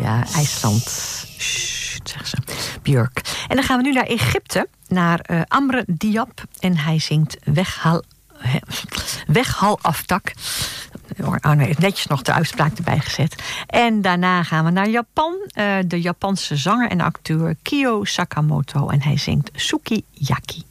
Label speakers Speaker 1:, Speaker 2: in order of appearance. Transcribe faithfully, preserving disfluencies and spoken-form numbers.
Speaker 1: ja, IJsland. Shh, zegt ze. Björk. En dan gaan we nu naar Egypte, naar uh, Amr Diab. En hij zingt Weghal, Weghal Aftak. Arne heeft netjes nog de uitspraak erbij gezet. En daarna gaan we naar Japan. Uh, de Japanse zanger en acteur Kyo Sakamoto. En hij zingt Sukiyaki.